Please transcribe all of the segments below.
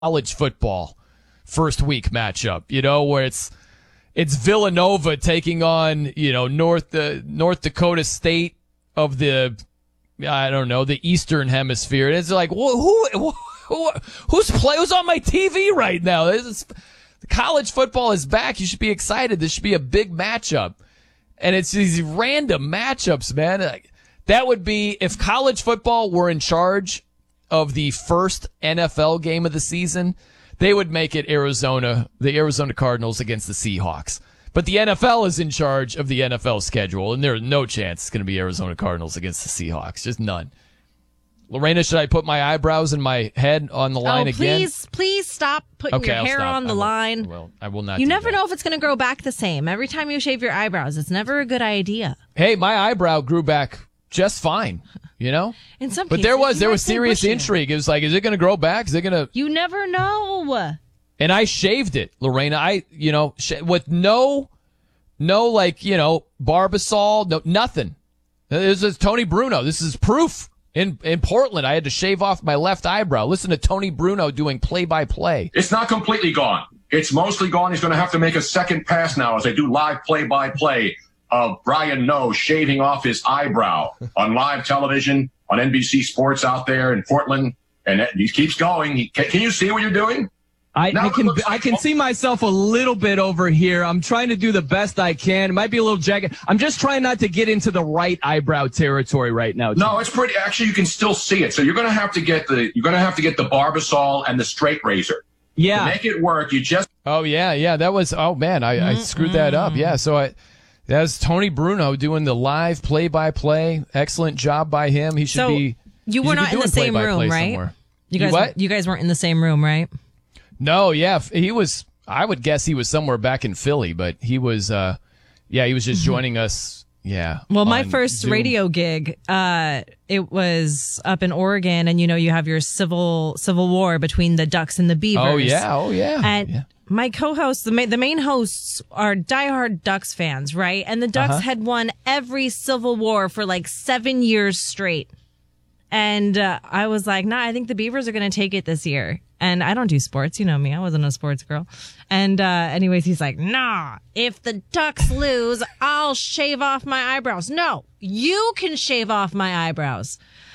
college football first week matchup, where it's Villanova taking on, North Dakota State of the Eastern Hemisphere. And it's like, who's on my TV right now? College football is back. You should be excited. This should be a big matchup. And it's these random matchups, man. That would be if college football were in charge of the first NFL game of the season, they would make it the Arizona Cardinals against the Seahawks. But the NFL is in charge of the NFL schedule, and there's no chance it's going to be Arizona Cardinals against the Seahawks. Just none. Lorena, should I put my eyebrows and my head on the line again? Please stop putting your hair on the line. Well, I will not. You never know if it's going to grow back the same. Every time you shave your eyebrows, it's never a good idea. Hey, my eyebrow grew back just fine, In some cases, there was serious intrigue. It was like, is it going to grow back? Is it going to? You never know. And I shaved it, Lorena. With no Barbasol, no nothing. This is Tony Bruno. This is proof. In Portland, I had to shave off my left eyebrow. Listen to Tony Bruno doing play-by-play. It's not completely gone. It's mostly gone. He's going to have to make a second pass now as they do live play-by-play of Brian Noe shaving off his eyebrow on live television on NBC Sports out there in Portland. And he keeps going. Can you see what you're doing? I can see myself a little bit over here. I'm trying to do the best I can. It might be a little jagged. I'm just trying not to get into the right eyebrow territory right now. No, it's pretty. Actually, you can still see it. So you're going to have to get the Barbasol and the straight razor. Yeah, to make it work. You just. Oh yeah. That was. Oh man, I screwed that up. Yeah. So that's Tony Bruno doing the live play-by-play. Excellent job by him. He should be. You were not in the same room, right? Somewhere. You guys weren't in the same room, right? No, yeah, he was. I would guess he was somewhere back in Philly, but he was. He was just joining us. Yeah. Well, my first Zoom radio gig, it was up in Oregon, and you have your civil war between the Ducks and the Beavers. Oh yeah. And my co-hosts, the main hosts, are diehard Ducks fans, right? And the Ducks had won every Civil War for like 7 years straight. And I was like, nah, I think the Beavers are going to take it this year. And I don't do sports. You know me. I wasn't a sports girl. And anyways, he's like, nah, if the Ducks lose, I'll shave off my eyebrows. No, you can shave off my eyebrows.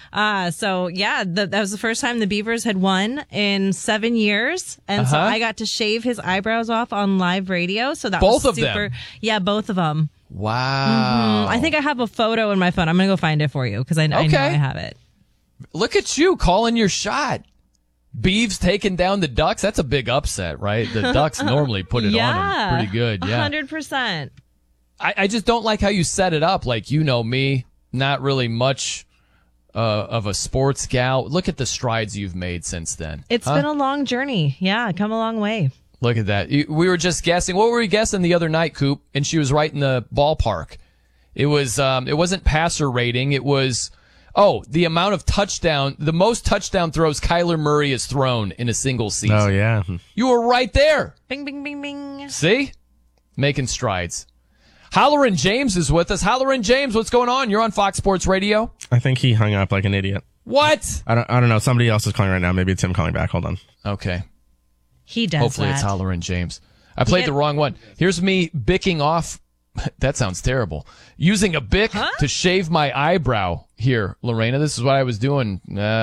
So, yeah, that was the first time the Beavers had won in 7 years. And so I got to shave his eyebrows off on live radio. So that was super. Both of them? Yeah, both of them. Wow. I think I have a photo in my phone. I'm going to go find it for you because I know I have it. Look at you calling your shot. Beavs taking down the Ducks. That's a big upset, right? The Ducks normally put it on them pretty good. Yeah, 100%. I just don't like how you set it up. Like, me, not really much of a sports gal. Look at the strides you've made since then. It's been a long journey. Yeah, come a long way. Look at that. We were just guessing. What were we guessing the other night, Coop? And she was right in the ballpark. It was. It wasn't passer rating. It was. Oh, the amount of the most touchdown throws Kyler Murray has thrown in a single season. Oh, yeah. You were right there. Bing, bing, bing, bing. See? Making strides. Halloran James is with us. Halloran James, what's going on? You're on Fox Sports Radio. I think he hung up like an idiot. What? I don't know. Somebody else is calling right now. Maybe it's him calling back. Hold on. Okay. He does Hopefully it's Halloran James. I played the wrong one. Here's me bicking off. That sounds terrible. Using a bic to shave my eyebrow here, Lorena. This is what I was doing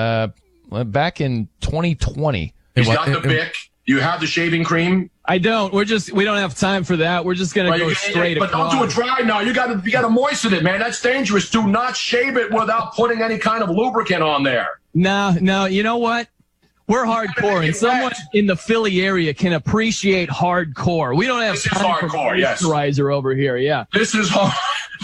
back in 2020. He's got the bic. You have the shaving cream. I don't. We don't have time for that. We're just gonna go straight across. But don't do it dry now. You gotta moisten it, man. That's dangerous. Do not shave it without putting any kind of lubricant on there. No. You know what? We're hardcore, and someone in the Philly area can appreciate hardcore. We don't have time for moisturizer over here. Yeah, this is hard.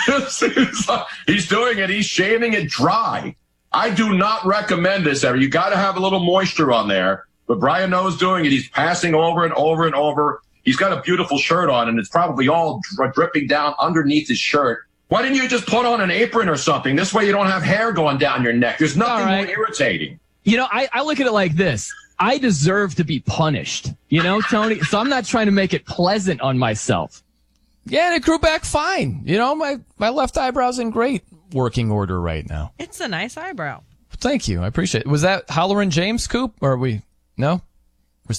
He's doing it. He's shaving it dry. I do not recommend this ever. You got to have a little moisture on there. But Brian Noe's doing it. He's passing over and over and over. He's got a beautiful shirt on, and it's probably all dripping down underneath his shirt. Why didn't you just put on an apron or something? This way you don't have hair going down your neck. There's nothing more irritating. I look at it like this. I deserve to be punished, Tony? So I'm not trying to make it pleasant on myself. Yeah, and it grew back fine. My left eyebrow's in great working order right now. It's a nice eyebrow. Thank you. I appreciate it. Was that Halloran James, Coop? Or no?